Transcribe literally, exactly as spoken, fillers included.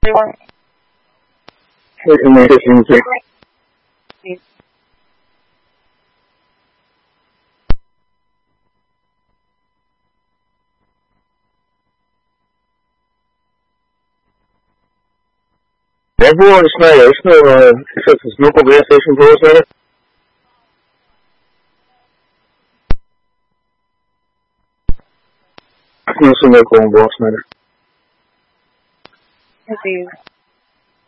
Déjeme que siempre. Everyone Schneider, esto es no podría ser un juego Schneider. No se me con vos Schneider. Sí.